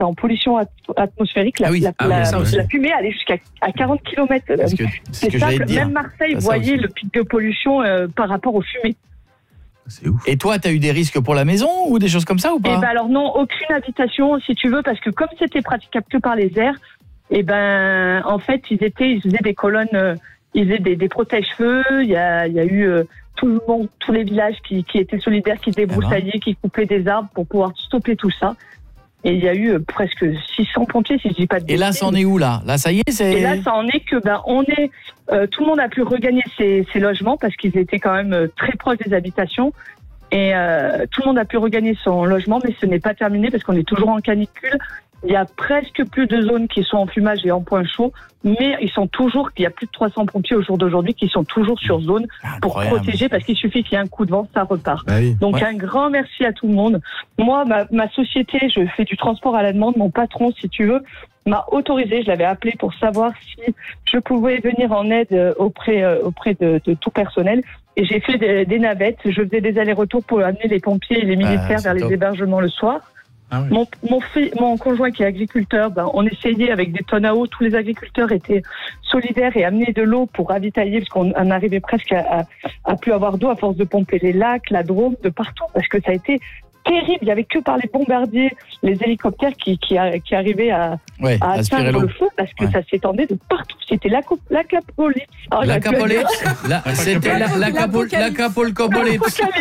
en pollution atmosphérique. La fumée allait jusqu'à 40 km. C'est simple. Même Marseille voyait le pic de pollution par rapport aux fumées. C'est ouf. Et toi, tu as eu des risques pour la maison ou des choses comme ça ou pas? Alors non, aucune habitation, si tu veux, parce que comme c'était praticable que par les airs, en fait, ils faisaient des colonnes, ils faisaient des protège-feux. Il y a eu tout le monde, tous les villages qui étaient solidaires, qui débrousaillaient, qui coupaient des arbres pour pouvoir stopper tout ça. Et il y a eu presque 600 pompiers, si je dis pas de bêtises. Et là, ça en est où là? Là, ça y est, c'est... Et là, ça en est que tout le monde a pu regagner ses logements parce qu'ils étaient quand même très proches des habitations. Et tout le monde a pu regagner son logement, mais ce n'est pas terminé parce qu'on est toujours en canicule. Il y a presque plus de zones qui sont en fumage et en point chaud, mais il y a plus de 300 pompiers au jour d'aujourd'hui qui sont toujours sur zone pour protéger, parce qu'il suffit qu'il y ait un coup de vent, ça repart. Ah oui. Donc un grand merci à tout le monde. Moi, ma société, je fais du transport à la demande. Mon patron, si tu veux, m'a autorisé, je l'avais appelé pour savoir si je pouvais venir en aide auprès de tout personnel. Et j'ai fait des navettes, je faisais des allers-retours pour amener les pompiers et les militaires vers les hébergements le soir. Ah oui. Mon conjoint qui est agriculteur, on essayait avec des tonnes à eau, tous les agriculteurs étaient solidaires et amenaient de l'eau pour ravitailler, parce qu'on en arrivait presque à plus avoir d'eau à force de pomper les lacs, la Drôme, de partout, parce que ça a été terrible. Il n'y avait que par les bombardiers, les hélicoptères qui arrivaient à atteindre le feu, parce que ça s'étendait de partout. C'était l'acapolypse. L'acapolypse. C'était l'acapolypse.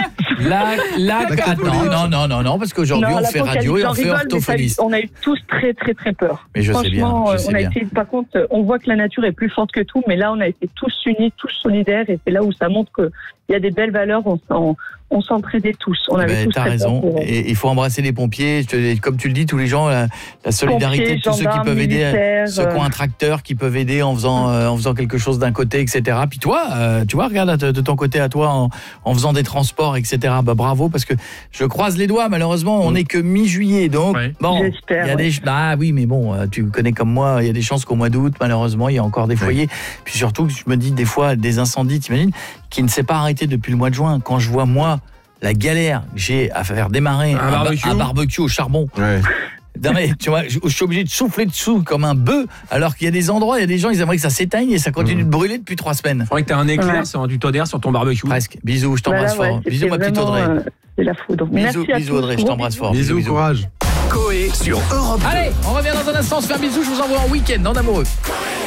Non, parce qu'aujourd'hui on fait radio et on fait orthophoniste. On a eu tous très très très peur. Mais je sais bien. Par contre, on voit que la nature est plus forte que tout, mais là on a été tous unis, tous solidaires, et c'est là où ça montre qu'il y a des belles valeurs. On s'entraidait tous. T'as raison. Et il faut embrasser les pompiers. Comme tu le dis, tous les gens, la solidarité de tous ceux qui peuvent aider, ceux qui ont un tracteur, qui peuvent aider en faisant quelque chose d'un côté, etc. Puis toi, tu vois, regarde de ton côté à toi, en faisant des transports, etc. Bravo, parce que je croise les doigts. Malheureusement, on n'est que mi-juillet, donc bon. J'espère. Il y a oui, mais bon, tu connais comme moi, il y a des chances qu'au mois d'août, malheureusement, il y a encore des foyers. Puis surtout, je me dis des fois des incendies, t'imagines, qui ne s'est pas arrêté depuis le mois de juin. Quand je vois moi la galère que j'ai à faire démarrer un barbecue au charbon. Ouais. Non mais tu vois, je suis obligé de souffler dessous comme un bœuf, alors qu'il y a des endroits, il y a des gens, ils aimeraient que ça s'éteigne et ça continue de brûler depuis 3 semaines. Il faudrait que tu aies un éclair sur du tonnerre sur ton barbecue. Presque. Bisous, je t'embrasse fort. Bisous ma petite Audrey. C'est la foudre. Bisous Audrey, je t'embrasse fort. Bisous, courage. Coé sur Europe 2. Allez, on revient dans un instant, on se fait un bisou, je vous envoie en week-end dans d'amoureux.